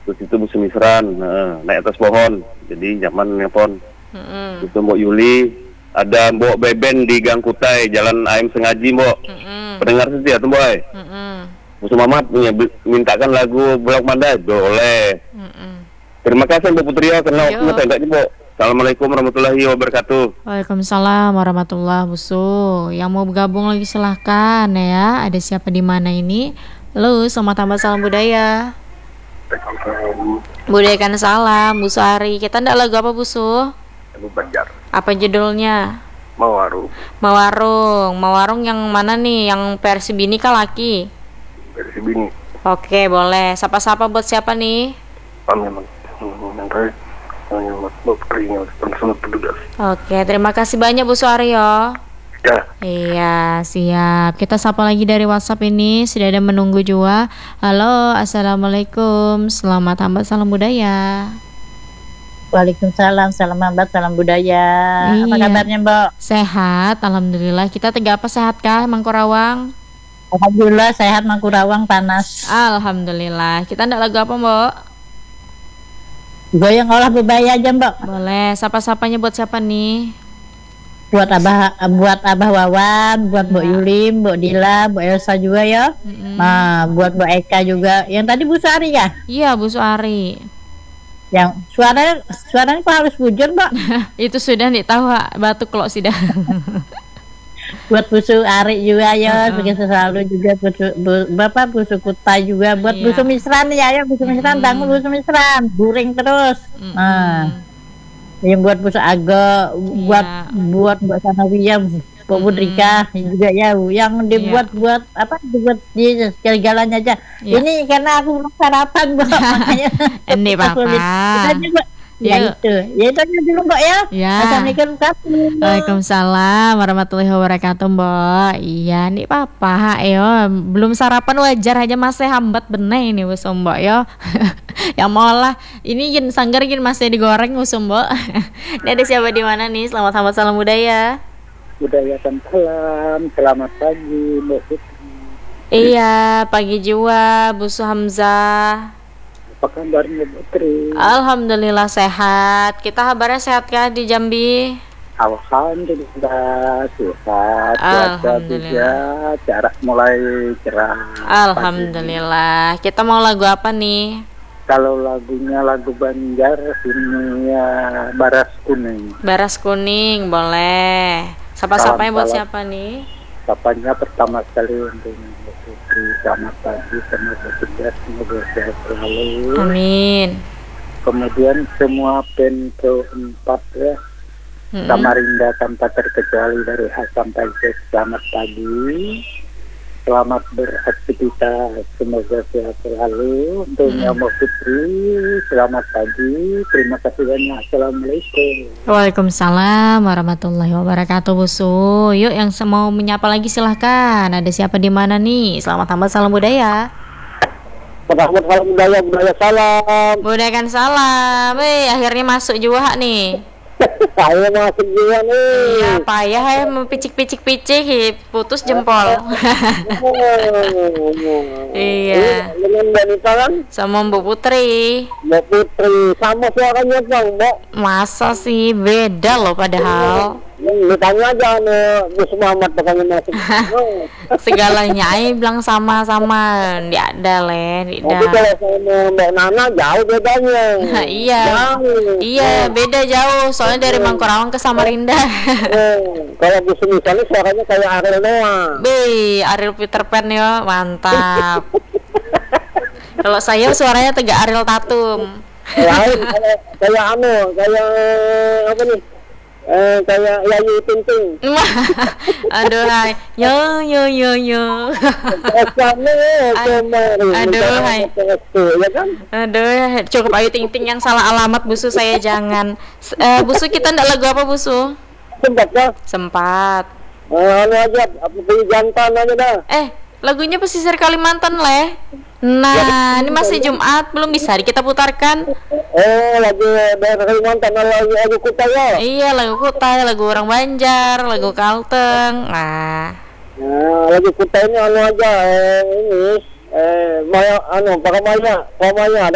Terus itu musim misran, naik atas pohon, jadi nyaman nelpon. Itu Mbok Yuli, ada Mbok Beben di Gang Kutai, Jalan AM Sengaji, Mbok. Pendengar setia tuh, Boy. Musuh Mamat mintakan lagu Bulak Mandai, boleh. Terima kasih Mbak Putri ya, kenal enggak nih, Mbok. Assalamualaikum warahmatullahi wabarakatuh. Waalaikumsalam warahmatullahi wabarakatuh. Yang mau bergabung lagi silahkan ya. Ada siapa di mana ini? Halo, selamat tambah salam budaya. Budayakan salam, Bu Suari. Kita ndak lagu apa, Bu Su? Lagu Banjar. Apa judulnya? Mawarung. Mawarung yang mana nih? Yang versi bini kah laki? Versi bini. Oke, boleh. Sapa-sapa buat siapa nih? Oke, terima kasih banyak Bu Suaryo. Ya. Iya, siap. Kita sapa lagi dari WhatsApp ini. Sudah ada menunggu juga. Halo, assalamualaikum. Selamat hamba salam budaya. Waalaikumsalam, salam hambat, salam budaya. Iya. Apa kabarnya, Mbak? Sehat, alhamdulillah. Kita tegak apa sehat kah, Mangkurawang? Alhamdulillah sehat, Mangkurawang panas. Alhamdulillah. Kita ndak lagu apa, Mbak? Goyang olah bebaya aja, Mbak. Boleh. Sapa-sapanya buat siapa nih? Buat Abah Wawan, buat Mbak Yuli, Mbak Dila, Mbak Elsa juga ya. Nah, buat Mbak Eka juga. Yang tadi Bu Suari ya? Iya, Bu Suari. Yang suaranya kok harus bujur, Mbak? Itu sudah nih tahu batuk kalau sudah. Buat Busu Ari juga ya, begitu selalu juga Bapak Busu Kutai juga, buat Busu Misran ya, Busu Misran, bangun Busu Misran, buring terus. Nah, yang buat Busu Aga, buat Mbak Sanawiyah, Mbak Budrika juga ya, yang dibuat dibuat di segala-galanya aja. Ini karena aku belum sarapan, Mbak, makanya ini Bapak. Ya itu aja dulu, Mbak ya. Assalamualaikum. Waalaikumsalam warahmatullahi wabarakatuh, Mbak. Iya nih Papa yo belum sarapan wajar aja masih hambat bener ini wis Mbak yo. Yang mau lah ini yin sanggar yin masih digoreng wis Mbak. Ini ada siapa di mana nih? Selamat salam budaya. Budayakan salam, selamat pagi Mbak Putri. Iya, pagi juga Bu Hamzah. Apa kabarnya Putri? Alhamdulillah sehat. Kita kabarnya sehat kah di Jambi? Alhamdulillah sehat. Alhamdulillah. Jarak mulai cerah. Alhamdulillah. Kita mau lagu apa nih? Kalau lagunya lagu Banjar ini ya Baras Kuning. Baras Kuning boleh. Sapa-sapanya buat siapa nih? Sapanya pertama sekali untuk Putri, selamat pagi, semoga sehat selalu. Amin. Kemudian semua Pento 4 ya, Samarinda tanpa terkecuali dari A sampai Z, selamat pagi, selamat beraktivitas, semoga sehat selalu. Untuk Mbak Putri, selamat pagi, terima kasih banyak, assalamualaikum. Waalaikumsalam warahmatullahi wabarakatuh, Bu Su. Yuk yang mau menyapa lagi silahkan. Ada siapa di mana nih? Selamat tambah salam budaya. Selamat salam budaya salam. Budayakan salam. Akhirnya masuk juga nih. Saya masuk juga nih. Iya, payah ya mempicik-picik putus jempol. Iya. Dengan Mbak Nita kan? Sama Mbak Putri. Mbak Putri sama suaranya Bang, Mbak. Masa sih beda loh padahal. Ditanya aja Gus Muhammad bakalnya masuk. Segalanya aja bilang sama-sama. Nggak ada leh, tapi kalau sama Mbak Nana jauh bedanya. Iya. Iya, beda jauh. Soalnya dari Mangkurawang ke Samarinda. Kalau Gus misalnya suaranya kayak Ariel Noah. Ariel Peter Pan ya, mantap. Kalau saya suaranya tegak Ariel Tatum. Lain kayak apa nih? Kayak Yayu Ting. Aduh hai. Yo. Aduh hai. Ya kan? Aduh, cukup Ayu Ting Ting yang salah alamat Busu saya jangan. Busu kita ndak lagu apa Busu? Sempat ya? Sempat. Anu aja, pilih jantan aja dah. Lagunya pesisir Kalimantan leh. Nah, ini masih Jumat, belum bisa kita putarkan. Lagu dari Kalimantan, lagu Kutai ya? Iya, lagu Kutai, lagu orang Banjar, lagu Kalteng. Nah, lagu Kutai ini anu aja, ini Maya, pakai Maya ada